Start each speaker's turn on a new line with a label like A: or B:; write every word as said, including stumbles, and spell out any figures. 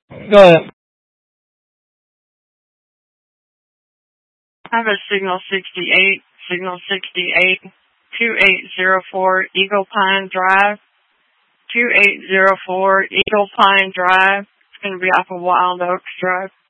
A: Go ahead.
B: I have a signal sixty-eight, signal sixty-eight, two eight zero four Eagle Pine Drive, two eight zero four Eagle Pine Drive. It's going to be off of Wild Oaks Drive.